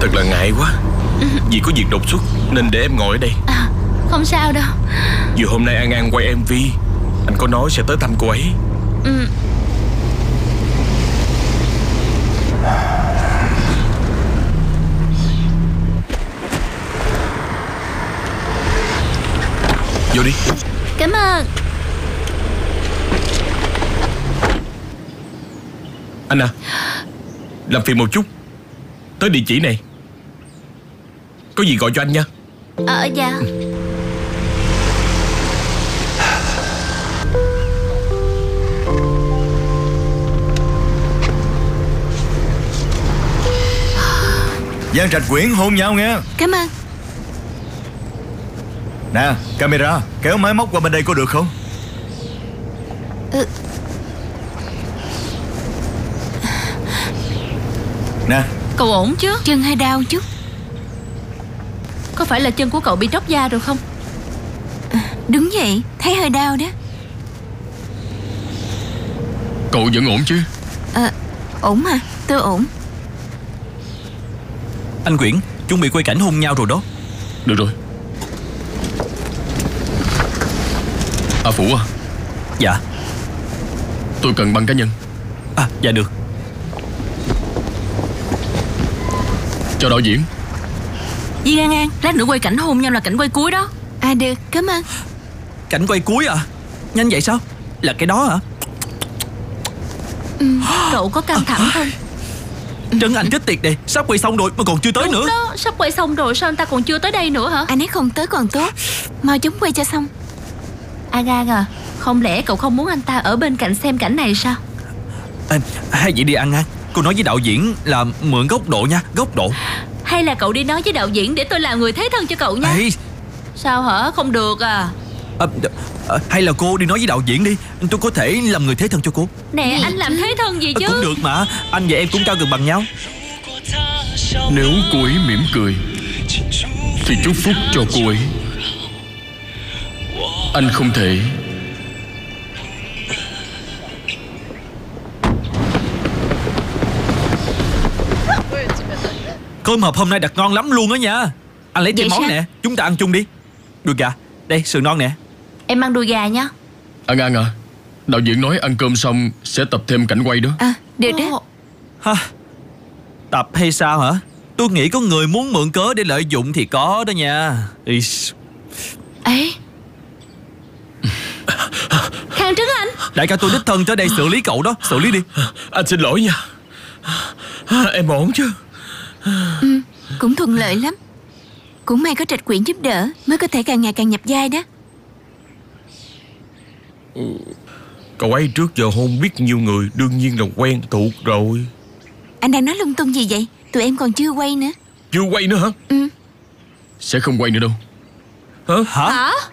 Thật là ngại quá. Vì có việc đột xuất nên để em ngồi ở đây. Không sao đâu. Vừa hôm nay An An quay MV, anh có nói sẽ tới thăm cô ấy. Vô đi. Cảm ơn. Anh à, làm phiền một chút, tới địa chỉ này. Có gì gọi cho anh nha. Dạ. Giang Trạch Quyển hôn nhau nghe. Cảm ơn. Nè, camera, kéo máy móc qua bên đây có được không? Nè. Cậu ổn chứ? Chân hơi đau chút. Có phải là chân của cậu bị tróc da rồi không? Đúng vậy, thấy hơi đau đó. Cậu vẫn ổn chứ? Ổn mà, tôi ổn. Anh Quyển, chuẩn bị quay cảnh hôn nhau rồi đó. Được rồi. Phụ à. Dạ. Tôi cần băng cá nhân. Dạ được. Cho đạo diễn. Viên An An, lát nữa quay cảnh hôn nhau là cảnh quay cuối đó. Được, cảm ơn. Cảnh quay cuối à? Nhanh vậy sao? Là cái đó hả? Cậu có căng thẳng không? Trấn Anh chết tiệt này, sắp quay xong rồi mà còn chưa tới nữa. Đó, sắp quay xong rồi sao anh ta còn chưa tới đây nữa hả? Anh ấy không tới còn tốt. Mau chóng quay cho xong. An An à, không lẽ cậu không muốn anh ta ở bên cạnh xem cảnh này sao? Hay vậy đi An An, cô nói với đạo diễn là mượn góc độ nha, góc độ. Hay là cậu đi nói với đạo diễn để tôi làm người thế thân cho cậu nha. Sao hả? Không được à? Hay là cô đi nói với đạo diễn đi, tôi có thể làm người thế thân cho cô. Nè, anh làm thế thân gì chứ? Cũng được mà, anh và em cũng cao gần bằng nhau. Nếu cô ấy mỉm cười thì chúc phúc cho cô ấy. Anh không thể. Cơm hộp hôm nay đặt ngon lắm luôn đó nha. Anh lấy thêm Vậy món sao? nè, chúng ta ăn chung đi. Đùi gà, đây sườn non nè. Em ăn đùi gà nha. An An à, đạo diễn nói ăn cơm xong sẽ tập thêm cảnh quay đó. Được đó. Ha, tập hay sao hả? Tôi nghĩ có người muốn mượn cớ để lợi dụng thì có đó nha. Ấy, Khang Trấn Anh. Đại ca tôi đích thân tới đây xử lý cậu đó, xử lý đi. Anh xin lỗi nha. Em ổn chứ? Cũng thuận lợi lắm. Cũng may có Trạch Quyển giúp đỡ mới có thể càng ngày càng nhập vai đó. Cậu ấy trước giờ hôn biết nhiều người, đương nhiên là quen thuộc rồi. Anh đang nói lung tung gì vậy? Tụi em còn chưa quay nữa. Chưa quay nữa hả? Sẽ không quay nữa đâu. Hả? Hả?